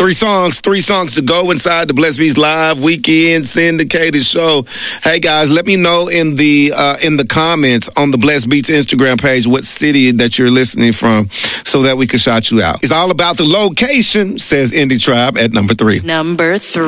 Three songs to go inside the Blessed Beats Live Weekend Syndicated Show. Hey guys, let me know in the comments on the Blessed Beats Instagram page what city that you're listening from so that we can shout you out. It's all about the location, says Indie Tribe at number 3. Number 3.